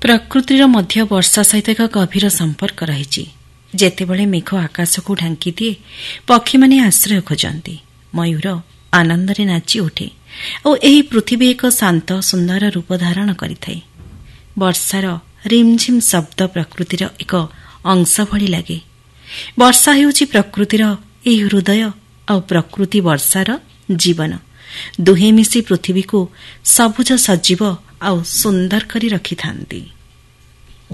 ପ୍ରକୃତିର ମଧ୍ୟ ବର୍ଷା ସହିତ ଏକ ଗଭୀର ସମ୍ପର୍କ ରହିଛି। ଯେତେବେଳେ ମେଘ ଆକାଶକୁ ଢାଙ୍କି ଦିଏ, ପକ୍ଷୀମାନେ ଆଶ୍ରୟ ଖୋଜନ୍ତି, ମୟୂର ଆନନ୍ଦରେ ନାଚି ଉଠେ ଓ ଏହି ପୃଥିବୀ ଏକ ଶାନ୍ତ ସୁନ୍ଦର ରୂପ ଧାରଣ କରିଥାଏ। ବର୍ଷାର ରିମ୍ଝିମ୍ ଶବ୍ଦ ପ୍ରକୃତିର ଏକ ଅଂଶ ଭଳି ଲାଗେ। ବର୍ଷା ହେଉଛି ପ୍ରକୃତିର ଏହି ହୃଦୟ ଆଉ ପ୍ରକୃତି ବର୍ଷାର ଜୀବନ। ଦୁହେଁ ମିଶି ପୃଥିବୀକୁ ସବୁଜ ସଜୀବ ଆଉ ସୁନ୍ଦର କରି ରଖିଥାନ୍ତି।